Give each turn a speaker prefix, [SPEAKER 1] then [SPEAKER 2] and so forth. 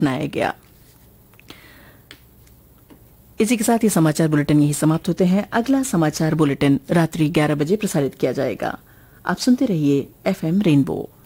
[SPEAKER 1] अपनाया गया। इसी के साथ ये समाचार बुलेटिन यही समाप्त होते हैं। अगला समाचार बुलेटिन रात्रि 11 बजे प्रसारित किया जाएगा। आप सुनते रहिए FM रेनबो।